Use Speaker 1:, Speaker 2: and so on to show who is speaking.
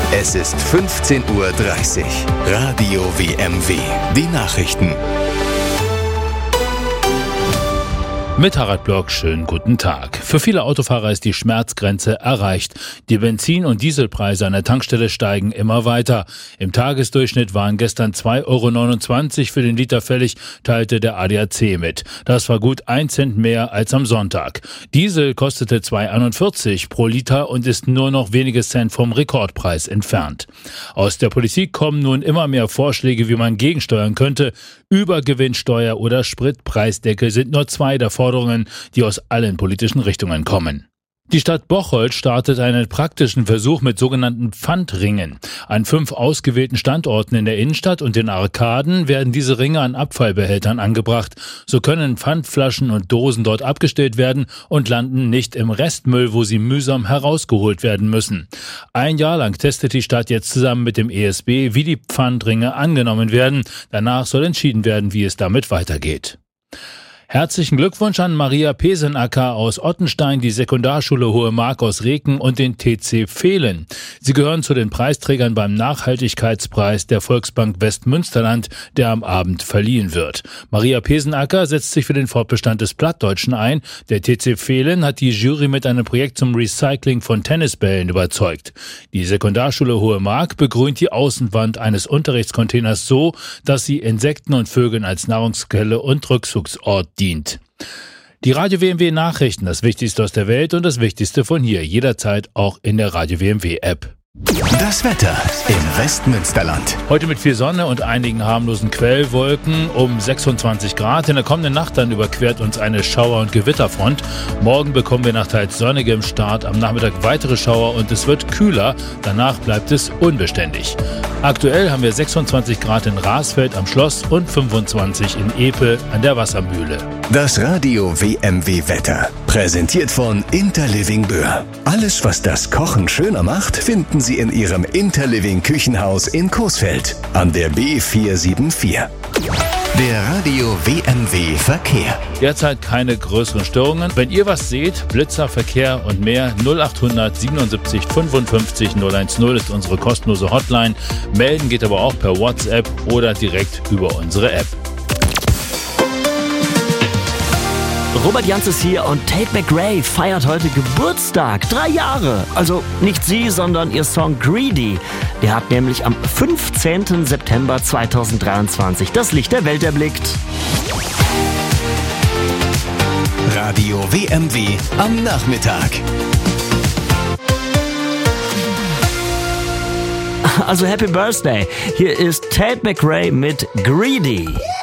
Speaker 1: Es ist 15:30 Uhr. Radio WMW. Die Nachrichten.
Speaker 2: Mit Harald Block, schönen guten Tag. Für viele Autofahrer ist die Schmerzgrenze erreicht. Die Benzin- und Dieselpreise an der Tankstelle steigen immer weiter. Im Tagesdurchschnitt waren gestern 2,29 € für den Liter fällig, teilte der ADAC mit. Das war gut 1 Cent mehr als am Sonntag. Diesel kostete 2,41 € pro Liter und ist nur noch wenige Cent vom Rekordpreis entfernt. Aus der Politik kommen nun immer mehr Vorschläge, wie man gegensteuern könnte. Übergewinnsteuer oder Spritpreisdeckel sind nur zwei der Forderungen, die aus allen politischen Richtungen kommen. Die Stadt Bocholt startet einen praktischen Versuch mit sogenannten Pfandringen. An 5 ausgewählten Standorten in der Innenstadt und den Arkaden werden diese Ringe an Abfallbehältern angebracht. So können Pfandflaschen und Dosen dort abgestellt werden und landen nicht im Restmüll, wo sie mühsam herausgeholt werden müssen. 1 Jahr lang testet die Stadt jetzt zusammen mit dem ESB, wie die Pfandringe angenommen werden. Danach soll entschieden werden, wie es damit weitergeht. Herzlichen Glückwunsch an Maria Pesenacker aus Ottenstein, die Sekundarschule Hohe Mark aus Reken und den TC Fehlen. Sie gehören zu den Preisträgern beim Nachhaltigkeitspreis der Volksbank Westmünsterland, der am Abend verliehen wird. Maria Pesenacker setzt sich für den Fortbestand des Plattdeutschen ein. Der TC Fehlen hat die Jury mit einem Projekt zum Recycling von Tennisbällen überzeugt. Die Sekundarschule Hohe Mark begrünt die Außenwand eines Unterrichtscontainers so, dass sie Insekten und Vögeln als Nahrungsquelle und Rückzugsort dient. Die Radio WMW Nachrichten, das Wichtigste aus der Welt und das Wichtigste von hier, jederzeit auch in der Radio WMW App.
Speaker 1: Das Wetter im Westmünsterland.
Speaker 2: Heute mit viel Sonne und einigen harmlosen Quellwolken um 26 Grad. In der kommenden Nacht dann überquert uns eine Schauer- und Gewitterfront. Morgen bekommen wir nach teils sonnigem Start am Nachmittag weitere Schauer und es wird kühler. Danach bleibt es unbeständig. Aktuell haben wir 26 Grad in Rasfeld am Schloss und 25 in Epe an der Wassermühle.
Speaker 1: Das Radio WMW Wetter. Präsentiert von Interliving Böhr. Alles, was das Kochen schöner macht, finden Sie in Ihrem Interliving Küchenhaus in Coesfeld an der B474. Der Radio WMW Verkehr.
Speaker 2: Derzeit keine größeren Störungen. Wenn ihr was seht, Blitzer, Verkehr und mehr, 0800 77 55 010 ist unsere kostenlose Hotline. Melden geht aber auch per WhatsApp oder direkt über unsere App.
Speaker 3: Robert Janz ist hier und Tate McRae feiert heute Geburtstag. 3 Jahre. Also nicht sie, sondern ihr Song Greedy. Der hat nämlich am 15. September 2023 das Licht der Welt erblickt.
Speaker 1: Radio WMW am Nachmittag.
Speaker 3: Also Happy Birthday. Hier ist Tate McRae mit Greedy.